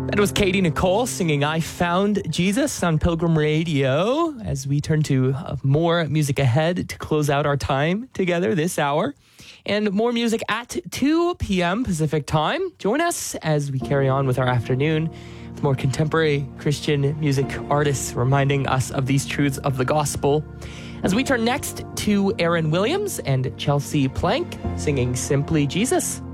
That was Katie Nicole singing I Found Jesus on Pilgrim Radio as we turn to more music ahead to close out our time together this hour. And more music at 2 p.m. Pacific time. Join us as we carry on with our afternoon with more contemporary Christian music artists reminding us of these truths of the gospel. As we turn next to Aaron Williams and Chelsea Plank singing Simply Jesus.